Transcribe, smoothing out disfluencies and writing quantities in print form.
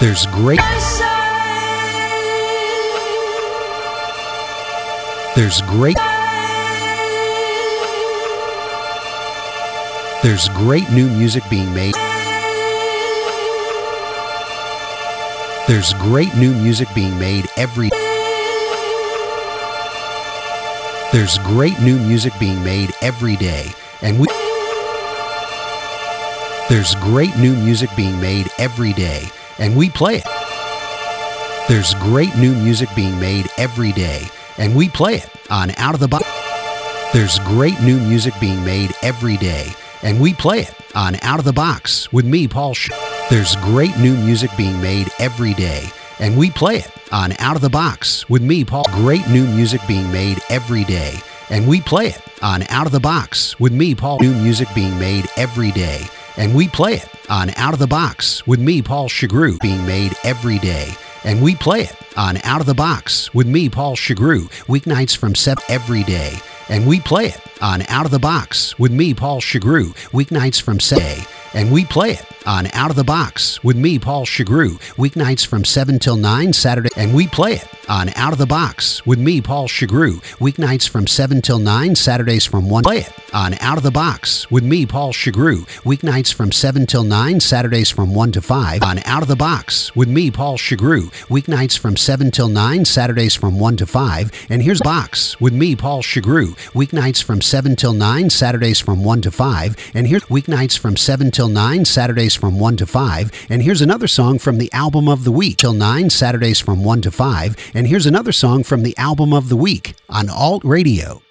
There's great There's great There's great new music being made. There's great new music being made every There's great new music being made every day, and There's great new music being made every day, and we play it. There's great new music being made every day, and we play it on Out of the Box. There's great new music being made every day, and we play it on Out of the Box with me, Paul There's great new music being made every day, and we play it on Out of the Box with me, Paul. Great new music being made every day, and we play it on Out of the Box with me, Paul. New music being made every day, and we play it on Out of the Box with me, Paul Shagru. Being made every day, and we play it on Out of the Box with me, Paul Shagru. Weeknights from 7 every day, and we play it on Out of the Box with me, Paul Shagru. Weeknights from 7, and we play it on Out of the Box with me, Paul Shagru. Weeknights from 7 till 9 Saturday, and we play it on Out of the Box with me, Paul Shagru. Weeknights from 7 till 9, Saturdays from 1. Play it on Out of the Box with me, Paul Shagru. Weeknights from 7 till 9, Saturdays from 1 to 5. On Out of the Box with me, Paul Shagru. Weeknights from 7 till 9, Saturdays from 1 to 5. And here's Box with me, Paul Shagru. Weeknights from 7 till 9, Saturdays from 1 to 5. And here's weeknights from 7 till 9, Saturdays from 1 to 5. And here's another song from the album of the week. Till 9, Saturdays from 1 to 5. And here's another song from the album of the week on Alt Radio.